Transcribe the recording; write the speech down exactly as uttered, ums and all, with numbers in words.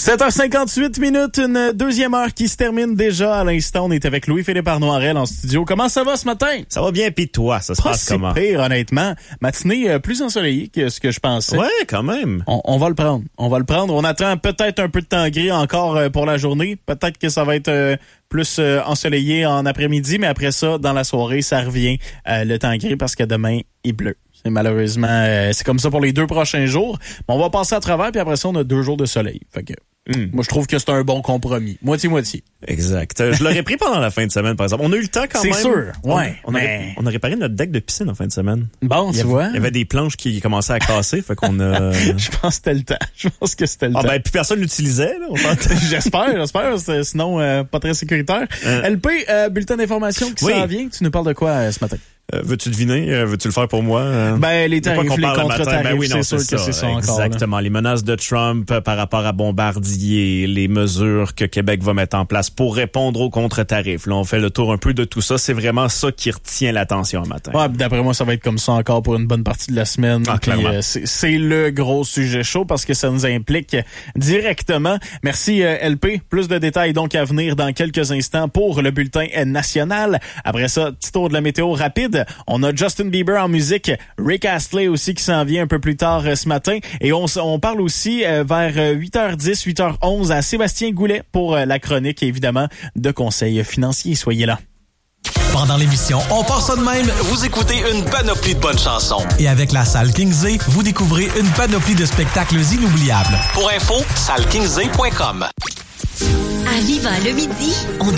sept heures cinquante-huit minutes, une deuxième heure qui se termine déjà. À l'instant, on est avec Louis-Philippe Arnoirel en studio. Comment ça va ce matin? Ça va bien, pis toi, ça se Pas passe si comment? pire, honnêtement. Matinée euh, plus ensoleillée que ce que je pensais. Ouais, quand même. On, on va le prendre. On va le prendre. On attend peut-être un peu de temps gris encore euh, pour la journée. Peut-être que ça va être euh, plus euh, ensoleillé en après-midi, mais après ça, dans la soirée, ça revient euh, le temps gris parce que demain, il pleut. C'est malheureusement, euh, c'est comme ça pour les deux prochains jours. Mais on va passer à travers, puis après ça, on a deux jours de soleil. Fait que, mm. moi, je trouve que c'est un bon compromis. Moitié-moitié. Exact. Euh, je l'aurais pris pendant la fin de semaine, par exemple. On a eu le temps quand c'est même. C'est sûr, ouais. On, on, mais... a, on a réparé notre deck de piscine en fin de semaine. Bon, tu avait, vois. Il y avait des planches qui commençaient à casser, fait qu'on a... Je pense que c'était le temps. Je pense que c'était le ah, temps. Ah ben, plus personne l'utilisait, là. On j'espère, j'espère. C'est, sinon, euh, pas très sécuritaire. Euh, L P, euh, bulletin d'information qui oui. s'en vient. Tu nous parles de quoi euh, ce matin? Euh, veux-tu deviner? Euh, veux-tu le faire pour moi? Euh, ben, les tarifs, les contre-tarifs, ben oui, non, c'est sûr c'est que ça. c'est ça Exactement. encore. Exactement. Les menaces de Trump euh, par rapport à Bombardier, les mesures que Québec va mettre en place pour répondre aux contre-tarifs. Là, on fait le tour un peu de tout ça. C'est vraiment ça qui retient l'attention ce matin. Ouais, d'après moi, ça va être comme ça encore pour une bonne partie de la semaine. Ah, puis, clairement. Euh, c'est, c'est le gros sujet chaud parce que ça nous implique directement. Merci, euh, L P. Plus de détails donc à venir dans quelques instants pour le bulletin national. Après ça, petit tour de la météo rapide. On a Justin Bieber en musique, Rick Astley aussi qui s'en vient un peu plus tard euh, ce matin. Et on, on parle aussi euh, vers huit heures dix, huit heures onze à Sébastien Goulet pour euh, la chronique, évidemment, de conseils financiers. Soyez là. Pendant l'émission On part ça de même, vous écoutez une panoplie de bonnes chansons. Et avec la salle Kingsley, vous découvrez une panoplie de spectacles inoubliables. Pour info, salle kingsley point com. À Viva le midi, on